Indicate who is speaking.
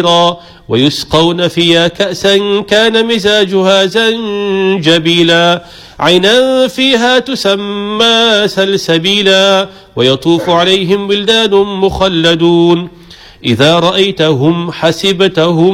Speaker 1: ويسقون فيها كأسا كان مزاجها زنجبيلا عينا فيها تسمى سلسبيلا ويطوف عليهم ولدان مخلدون إذا رأيتهم حسبتهم